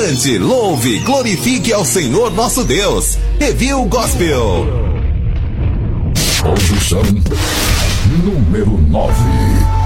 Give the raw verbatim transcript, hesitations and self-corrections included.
Cante, louve, glorifique ao Senhor nosso Deus. Review Gospel. Posição número nove.